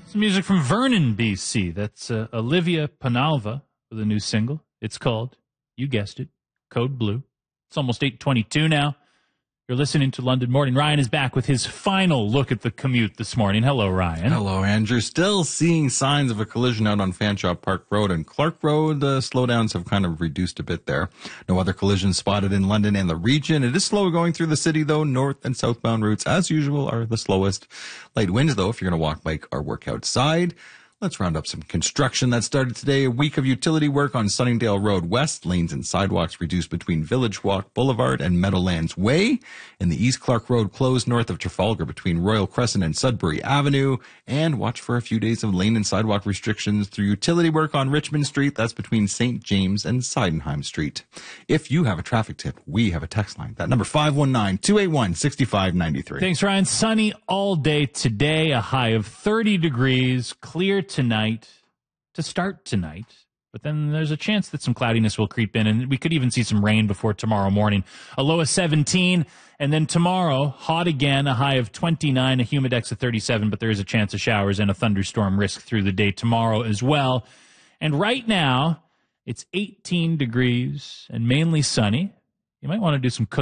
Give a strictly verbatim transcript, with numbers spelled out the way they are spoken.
Some music from Vernon, B C. That's uh, Olivia Penalva with a new single. It's called, you guessed it, Code Blue. It's almost eight twenty-two now. You're listening to London Morning. Ryan is back with his final look at the commute this morning. Hello, Ryan. Hello, Andrew. Still seeing signs of a collision out on Fanshawe Park Road and Clark Road. The slowdowns have kind of reduced a bit there. No other collisions spotted in London and the region. It is slow going through the city, though. North and southbound routes, as usual, are the slowest. Light winds, though, if you're going to walk, bike, or work outside. Let's round up some construction that started today. A week of utility work on Sunningdale Road West. Lanes and sidewalks reduced between Village Walk Boulevard and Meadowlands Way. In the East Clark Road closed north of Trafalgar between Royal Crescent and Sudbury Avenue. And watch for a few days of lane and sidewalk restrictions through utility work on Richmond Street. That's between Saint James and Sydenham Street. If you have a traffic tip, we have a text line. That number five one nine, two eight one, six five nine three. Thanks, Ryan. Sunny all day today. A high of thirty degrees. Clear tonight to start tonight, but then there's a chance that some cloudiness will creep in, and we could even see some rain before tomorrow morning. A low of seventeen, and then tomorrow, hot again, a high of twenty-nine, a humidex of thirty-seven, but there is a chance of showers and a thunderstorm risk through the day tomorrow as well. And right now, it's eighteen degrees and mainly sunny. You might want to do some cooking.